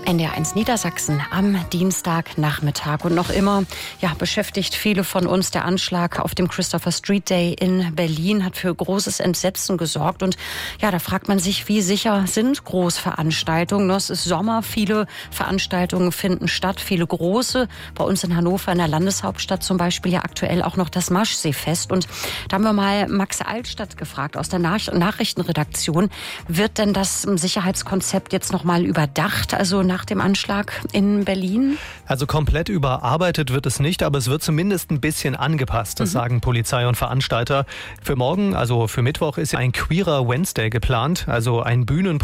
NDR1 Niedersachsen am Dienstagnachmittag. Und noch immer beschäftigt viele von uns der Anschlag auf dem Christopher Street Day in Berlin, hat für großes Entsetzen gesorgt. Und da fragt man sich, wie sicher sind Großveranstaltungen? Es ist Sommer, viele Veranstaltungen finden statt, viele große. Bei uns in Hannover, in der Landeshauptstadt zum Beispiel, ja aktuell auch noch das Maschseefest. Und da haben wir mal Max Altstadt gefragt aus der Nachrichtenredaktion. Wird denn das Sicherheitskonzept jetzt noch mal überdacht, also nach dem Anschlag in Berlin? Also komplett überarbeitet wird es nicht, aber es wird zumindest ein bisschen angepasst, das sagen Polizei und Veranstalter. Für morgen, also für Mittwoch, ist ein Queerer Wednesday geplant, also ein Bühnenprogramm